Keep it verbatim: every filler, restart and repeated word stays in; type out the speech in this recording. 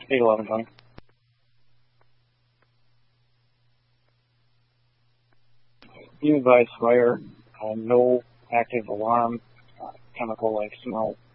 eight eleven twenty. Be advised, fire, uh, no active alarm, uh, chemical like smell